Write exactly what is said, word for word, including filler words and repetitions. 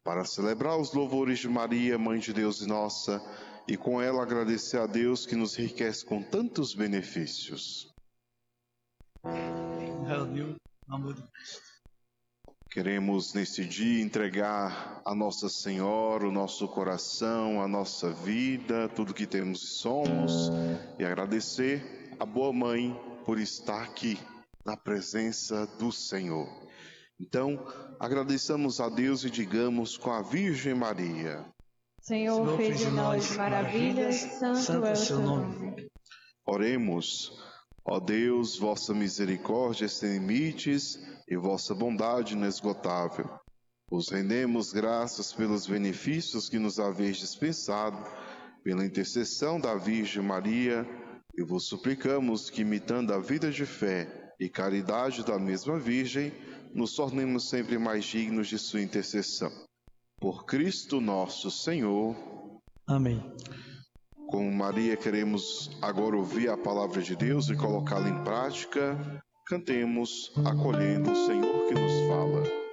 para celebrar os louvores de Maria, Mãe de Deus e nossa, e com ela agradecer a Deus que nos enriquece com tantos benefícios. Queremos nesse dia entregar a Nossa Senhora o nosso coração, a nossa vida, tudo que temos e somos, e agradecer a boa Mãe por estar aqui na presença do Senhor. Então, agradeçamos a Deus e digamos com a Virgem Maria: Senhor, Senhor fez de nós maravilhas, santo é o seu nome. Oremos. Ó Deus, vossa misericórdia sem limites e vossa bondade inesgotável. Vos rendemos graças pelos benefícios que nos haveis dispensado, pela intercessão da Virgem Maria, e vos suplicamos que, imitando a vida de fé e caridade da mesma Virgem, nos tornemos sempre mais dignos de sua intercessão. Por Cristo nosso Senhor. Amém. Com Maria queremos agora ouvir a palavra de Deus e colocá-la em prática. Cantemos acolhendo o Senhor que nos fala.